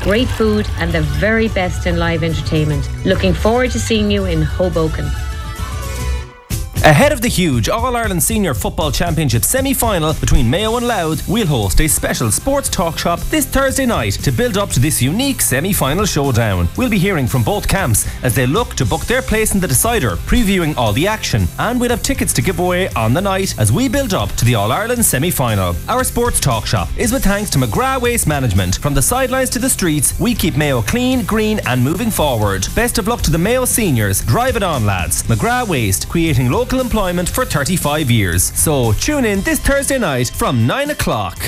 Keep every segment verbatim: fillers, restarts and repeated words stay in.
great food and the very best in live entertainment. Looking forward to seeing you in Hoboken. Ahead of the huge All-Ireland Senior Football Championship semi-final between Mayo and Louth, we'll host a special sports talk shop this Thursday night to build up to this unique semi-final showdown. We'll be hearing from both camps as they look to book their place in the decider, previewing all the action, and we'll have tickets to give away on the night as we build up to the All-Ireland semi-final. Our sports talk shop is with thanks to McGrath Waste Management. From the sidelines to the streets, we keep Mayo clean, green and moving forward. Best of luck to the Mayo seniors. Drive it on, lads. McGrath Waste, creating local employment for thirty-five years. So tune in this Thursday night from nine o'clock.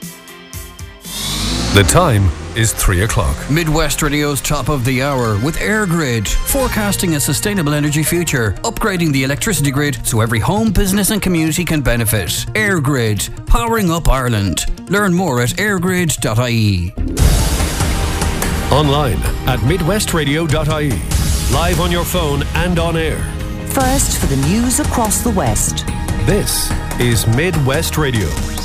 The time is three o'clock. Midwest Radio's top of the hour with EirGrid, forecasting a sustainable energy future, upgrading the electricity grid so every home, business and community can benefit. EirGrid, powering up Ireland. Learn more at airgrid dot I E. Online at midwest radio dot I E. Live on your phone and on air. First for the news across the West. This is Midwest Radio.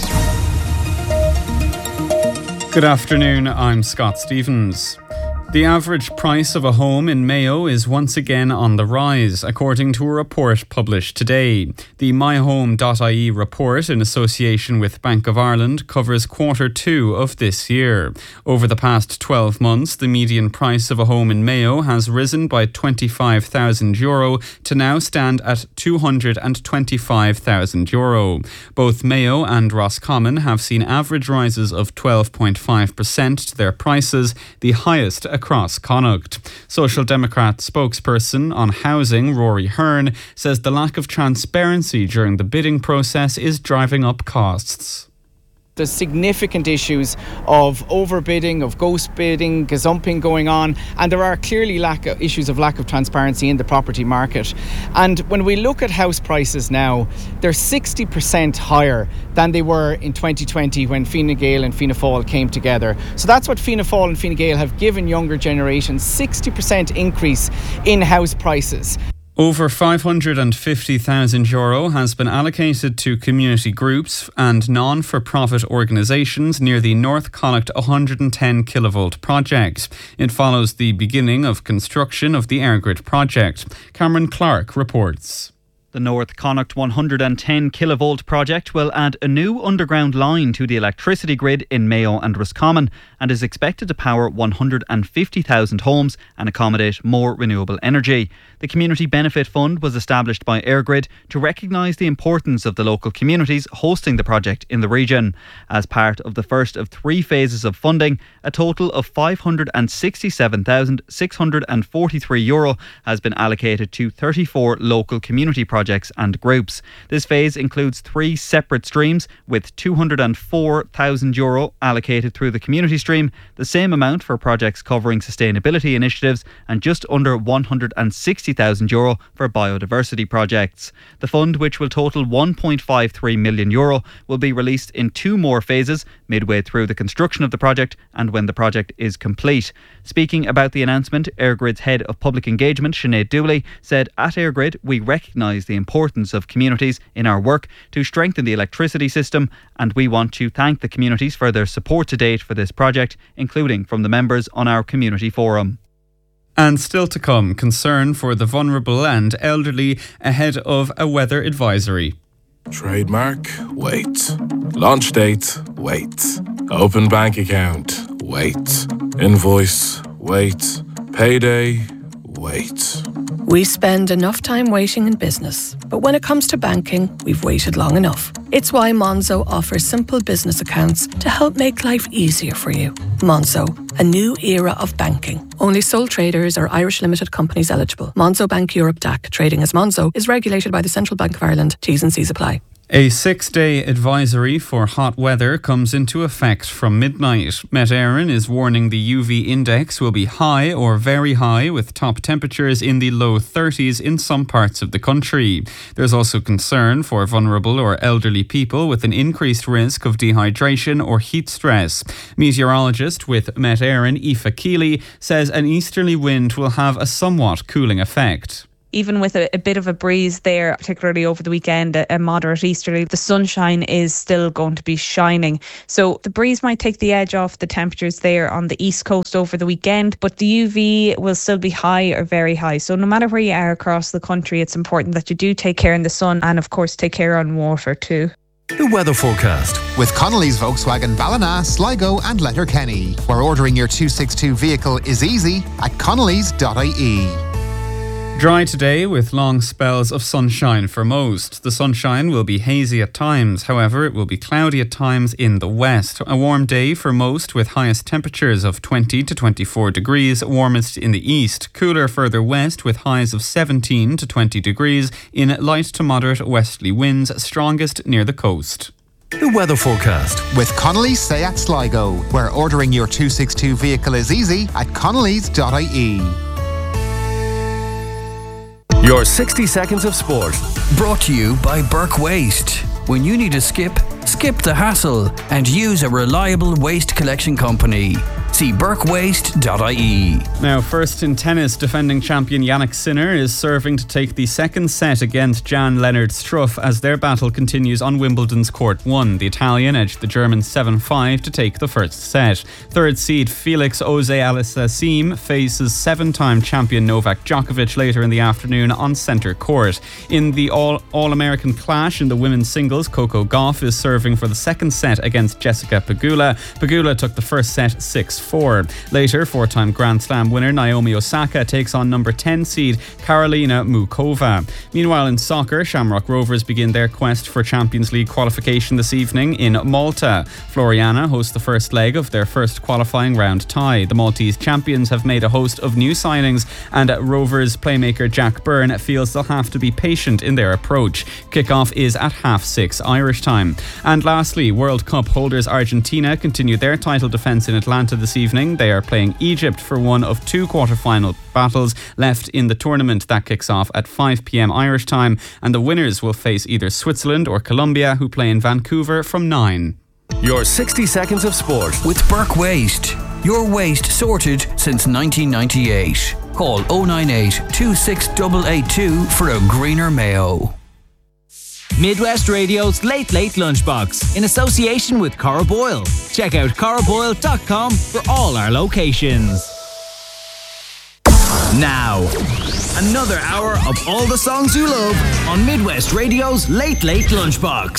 Good afternoon, I'm Scott Stevens. The average price of a home in Mayo is once again on the rise, according to a report published today. The my home dot I E report, in association with Bank of Ireland, covers quarter two of this year. Over the past twelve months, the median price of a home in Mayo has risen by twenty-five thousand euro to now stand at two hundred twenty-five thousand euro. Both Mayo and Roscommon have seen average rises of twelve point five percent to their prices, the highest across Connacht. Social Democrat spokesperson on housing, Rory Hearn, says the lack of transparency during the bidding process is driving up costs. There's significant issues of overbidding, of ghost bidding, gazumping going on, and there are clearly lack of issues of lack of transparency in the property market. And when we look at house prices now, they're sixty percent higher than they were in twenty twenty when Fianna Gael and Fianna Fáil came together. So that's what Fianna Fáil and Fine Gael have given younger generations, sixty percent increase in house prices. Over five hundred fifty thousand euro has been allocated to community groups and non-for-profit organisations near the North Connacht one hundred ten kilovolt project. It follows the beginning of construction of the EirGrid project. Cameron Clark reports. The North Connacht one hundred ten kilovolt project will add a new underground line to the electricity grid in Mayo and Roscommon and is expected to power one hundred fifty thousand homes and accommodate more renewable energy. The Community Benefit Fund was established by EirGrid to recognise the importance of the local communities hosting the project in the region. As part of the first of three phases of funding, a total of five hundred sixty-seven thousand six hundred forty-three euro has been allocated to thirty-four local community projects and groups. This phase includes three separate streams with two hundred four thousand euro allocated through the community stream, the same amount for projects covering sustainability initiatives, and just under one hundred sixty thousand euro for biodiversity projects. The fund, which will total one point five three million euro, will be released in two more phases, midway through the construction of the project and when the project is complete. Speaking about the announcement, EirGrid's Head of Public Engagement, Sinead Dooley, said, "At EirGrid, we recognise the importance of communities in our work to strengthen the electricity system, and we want to thank the communities for their support to date for this project, including from the members on our community forum." And still to come, concern for the vulnerable and elderly ahead of a weather advisory. Trademark, wait. Launch date, wait. Open bank account, wait. Invoice, wait. Payday, wait. We spend enough time waiting in business, but when it comes to banking, we've waited long enough. It's why Monzo offers simple business accounts to help make life easier for you. Monzo, a new era of banking. Only sole traders or Irish limited companies eligible. Monzo Bank Europe D A C, trading as Monzo, is regulated by the Central Bank of Ireland. T's and C's apply. A six-day advisory for hot weather comes into effect from midnight. Met Éireann is warning the U V index will be high or very high, with top temperatures in the low thirties in some parts of the country. There's also concern for vulnerable or elderly people with an increased risk of dehydration or heat stress. Meteorologist with Met Éireann, Aoife Keeley, says an easterly wind will have a somewhat cooling effect. even with a, a bit of a breeze there, particularly over the weekend, a, a moderate easterly, the sunshine is still going to be shining. So the breeze might take the edge off the temperatures there on the east coast over the weekend, but the U V will still be high or very high. So no matter where you are across the country, it's important that you do take care in the sun and of course take care on water too. The weather forecast with Connolly's Volkswagen Ballina, Sligo and Letterkenny, where ordering your two sixty-two vehicle is easy at connellys dot I E. Dry today with long spells of sunshine for most. The sunshine will be hazy at times, however it will be cloudy at times in the west. A warm day for most with highest temperatures of twenty to twenty-four degrees, warmest in the east. Cooler further west with highs of seventeen to twenty degrees in light to moderate westerly winds, strongest near the coast. The weather forecast with Connolly's Seat Sligo, where ordering your two sixty-two vehicle is easy at connellys dot I E. Your sixty seconds of sport. Brought to you by Burke Waste. When you need a skip, skip the hassle and use a reliable waste collection company. See burke waste dot I E. Now, first in tennis, defending champion Jannik Sinner is serving to take the second set against Jan-Lennard Struff as their battle continues on Wimbledon's Court one. The Italian edged the German seven five to take the first set. Third seed Felix Auger-Aliassime faces seven-time champion Novak Djokovic later in the afternoon on centre court. In the all, All-American clash in the women's singles, Coco Gauff is serving for the second set against Jessica Pegula. Pegula took the first set six four. Later, four-time Grand Slam winner Naomi Osaka takes on number ten seed Karolina Muchova. Meanwhile, in soccer, Shamrock Rovers begin their quest for Champions League qualification this evening in Malta. Floriana hosts the first leg of their first qualifying round tie. The Maltese champions have made a host of new signings, and Rovers playmaker Jack Byrne feels they'll have to be patient in their approach. Kickoff is at half six Irish time. And lastly, World Cup holders Argentina continue their title defence in Atlanta this evening. They are playing Egypt for one of two quarter-final battles left in the tournament. That kicks off at five p.m. Irish time, and the winners will face either Switzerland or Colombia, who play in Vancouver from nine. Your sixty seconds of sport with Burke Waste. Your waste sorted since nineteen ninety-eight. Call oh nine eight, two six eight eight two for a greener Mayo. Midwest Radio's Late Late Lunchbox in association with Cora Boyle. Check out cora boyle dot com for all our locations. Now, another hour of all the songs you love on Midwest Radio's Late Late Lunchbox.